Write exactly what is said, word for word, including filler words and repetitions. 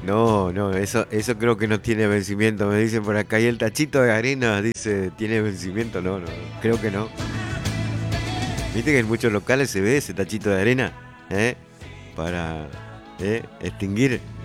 No, no, eso, eso creo que no tiene vencimiento. Me dicen por acá, y el tachito de arena dice, ¿tiene vencimiento? No, no, no, creo que no. Viste que en muchos locales se ve ese tachito de arena, ¿eh? Para ¿eh? extinguir